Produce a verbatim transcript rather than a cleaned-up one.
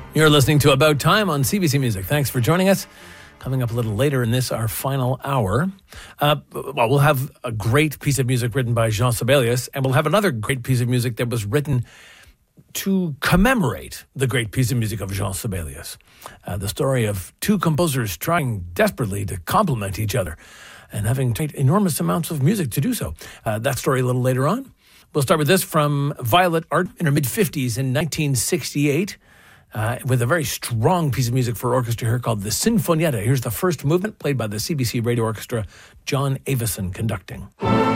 You're listening to About Time on C B C Music. Thanks for joining us. Coming up a little later in this, our final hour, uh, well, we'll have a great piece of music written by Jean Sibelius, and we'll have another great piece of music that was written to commemorate the great piece of music of Jean Sibelius. Uh, the story of two composers trying desperately to complement each other and having to make enormous amounts of music to do so. Uh, that story a little later on. We'll start with this from Violet Art in her mid-fifties in nineteen sixty-eight. Uh, with a very strong piece of music for orchestra here called the Sinfonietta. Here's the first movement played by the C B C Radio Orchestra, John Avison conducting.